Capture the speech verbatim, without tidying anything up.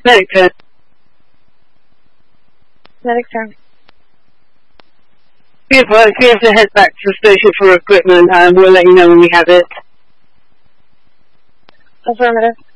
Medic turn. Medic turn. Beautiful. We have to head back to the station for equipment, and we'll let you know when we have it. Affirmative.